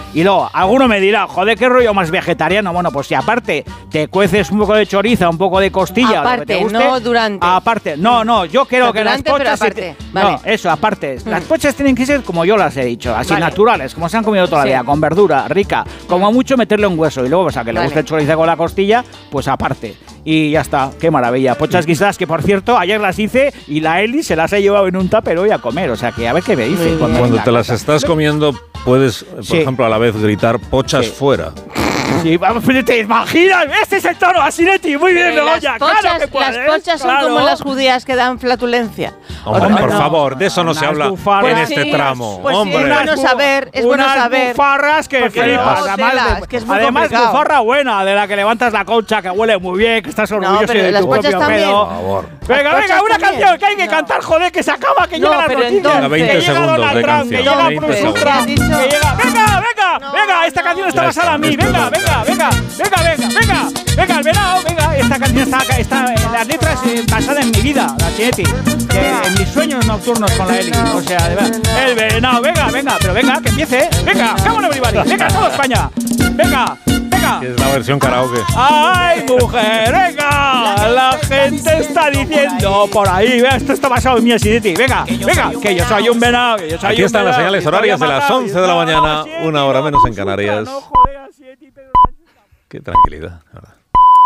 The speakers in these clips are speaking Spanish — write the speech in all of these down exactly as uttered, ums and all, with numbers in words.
Y luego, alguno me dirá, joder, qué rollo más vegetariano. Bueno, pues si aparte te cueces un poco de chorizo, un poco de costilla, aparte, lo que te guste, no durante. Aparte, no, no, yo creo no, que durante, las pochas... Pero aparte, vale. No, eso, aparte. Mm. Las pochas tienen que ser como yo las he dicho, así vale. naturales, como se han comido toda la sí. vida, con verdura, rica, como mucho meterle un hueso. Y luego, pues a que le vale. guste el chorizo con la costilla, pues aparte. Y ya está, qué maravilla. Pochas guisadas que, por cierto, ayer las hice y la Eli se las he llevado en un tupper hoy a comer. O sea, que a ver qué me dice. Cuando, cuando te las casa. estás comiendo, puedes, por sí. ejemplo, a la vez gritar pochas sí. fuera. Sí, vamos, ¿te imaginas? Este es el tono, Asinetti. Muy bien, Begoña. Claro que puedes. Las pochas claro. son como las judías que dan flatulencia. Hombre, no, por no. favor, de eso no se habla bufarras. en Pues este sí, tramo. pues Hombre. sí, es bueno saber, es bueno unas saber. bufarras que flipas. no, Además, tela, de, es que es muy además complicado. bufarra buena, de la que levantas la concha, que huele muy bien, que estás orgulloso pero de las tu pochas propio también. pedo. Por favor. Venga, Las venga, pochas una también. canción que hay que No. cantar, joder, que se acaba, que No, llega la pero noticia. entonces- Venga, veinte que llega segundos Donald de Trump, canción, que llega veinte Bruce segundos. Ultra, ¿Qué has dicho? que llega... Venga, venga, No, venga, esta no, canción no. está Ya basada está, en mí. esto Venga, no. venga, venga, venga, venga, venga, venga, el venado, venga. Esta canción está, está las letras eh, basada en mi vida, la Chinetti, en mis sueños nocturnos con la Eli. O sea, de verdad. El venado, venga, venga, pero venga, que empiece, ¿eh? Venga, come on everybody, venga, toda España. Venga, venga. Es la versión karaoke. ¡Ay, mujer! ¡Venga! La gente está diciendo por ahí. Vea, esto está basado en mi Asinetti. Venga, venga, que yo soy un venado. Que yo soy Aquí un están las venado, señales que estoy horarias de las amarrado, once de la no, mañana, Asinetti, una hora menos en vamos, Canarias. no, joder, Asinetti, Pedro Sánchez. Qué tranquilidad, la verdad.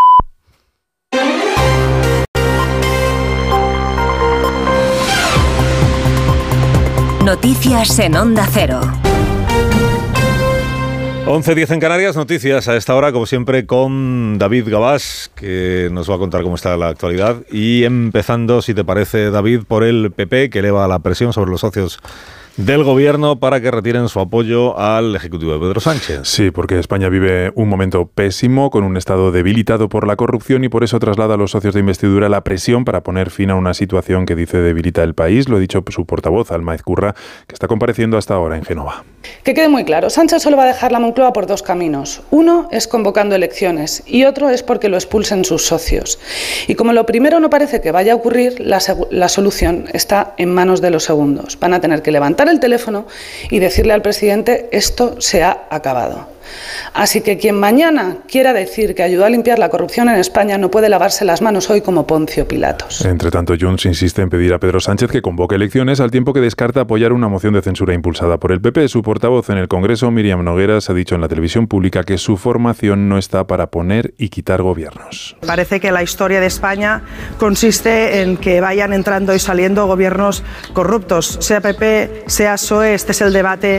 Noticias en Onda Cero. once diez en Canarias, noticias a esta hora, como siempre, con David Gabás, que nos va a contar cómo está la actualidad. Y empezando, si te parece, David, por el P P, que eleva la presión sobre los socios del gobierno para que retiren su apoyo al Ejecutivo de Pedro Sánchez. Sí, porque España vive un momento pésimo, con un Estado debilitado por la corrupción, y por eso traslada a los socios de investidura la presión para poner fin a una situación que dice debilita el país. Lo ha dicho su portavoz, Alma Ezcurra, que está compareciendo hasta ahora en Génova. Que quede muy claro, Sánchez solo va a dejar la Moncloa por dos caminos. Uno es convocando elecciones y otro es porque lo expulsen sus socios. Y como lo primero no parece que vaya a ocurrir, la, la solución está en manos de los segundos. Van a tener que levantar el teléfono y decirle al presidente: esto se ha acabado. Así que quien mañana quiera decir que ayudó a limpiar la corrupción en España no puede lavarse las manos hoy como Poncio Pilatos. Entre tanto, Junts insiste en pedir a Pedro Sánchez que convoque elecciones, al tiempo que descarta apoyar una moción de censura impulsada por el P P. Su portavoz en el Congreso, Míriam Nogueras, ha dicho en la televisión pública que su formación no está para poner y quitar gobiernos. Parece que la historia de España consiste en que vayan entrando y saliendo gobiernos corruptos, sea P P, sea P S O E. Este es el debate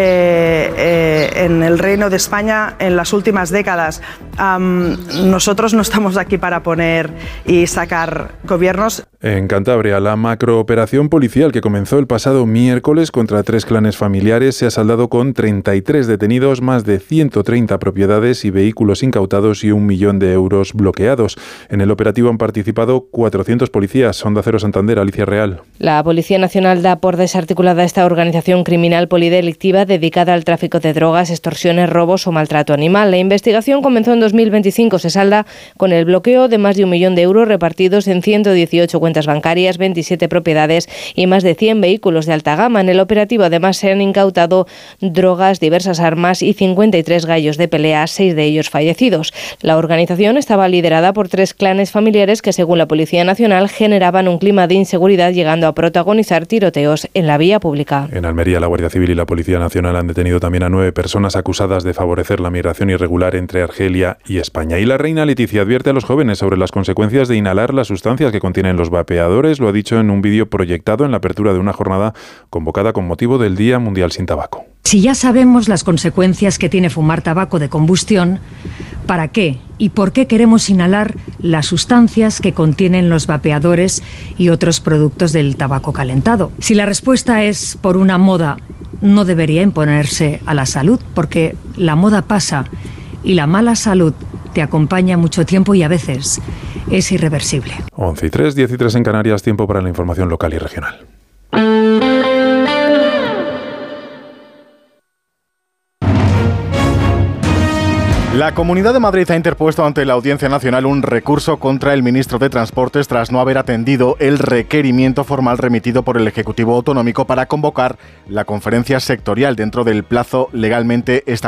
eh, eh, en el Reino de España en las últimas décadas. Um, nosotros no estamos aquí para poner y sacar gobiernos. En Cantabria, la macrooperación policial que comenzó el pasado miércoles contra tres clanes familiares se ha saldado con treinta y tres detenidos, más de ciento treinta propiedades y vehículos incautados y un millón de euros bloqueados. En el operativo han participado cuatrocientos policías. Onda Cero Santander, Alicia Real. La Policía Nacional da por desarticulada esta organización criminal polidelictiva dedicada al tráfico de drogas, extorsiones, robos o maltrato animal. La investigación comenzó en dos mil veinticinco. Se salda con el bloqueo de más de un millón de euros repartidos en ciento dieciocho cuentas bancarias, veintisiete propiedades y más de cien vehículos de alta gama. En el operativo además se han incautado drogas, diversas armas y cincuenta y tres gallos de pelea, seis de ellos fallecidos. La organización estaba liderada por tres clanes familiares que, según la Policía Nacional, generaban un clima de inseguridad, llegando a protagonizar tiroteos en la vía pública. En Almería, la Guardia Civil y la Policía Nacional han detenido también a nueve personas acusadas de favorecer la migración irregular entre Argelia y España. Y la reina Leticia advierte a los jóvenes sobre las consecuencias de inhalar las sustancias que contienen los vapeadores. Lo ha dicho en un vídeo proyectado en la apertura de una jornada convocada con motivo del Día Mundial sin Tabaco. Si ya sabemos las consecuencias que tiene fumar tabaco de combustión, ¿para qué y por qué queremos inhalar las sustancias que contienen los vapeadores y otros productos del tabaco calentado? Si la respuesta es por una moda, no debería imponerse a la salud, porque la moda pasa y la mala salud te acompaña mucho tiempo y a veces es irreversible. once y tres, diez y tres en Canarias, tiempo para la información local y regional. La Comunidad de Madrid ha interpuesto ante la Audiencia Nacional un recurso contra el ministro de Transportes tras no haber atendido el requerimiento formal remitido por el Ejecutivo Autonómico para convocar la conferencia sectorial dentro del plazo legalmente establecido.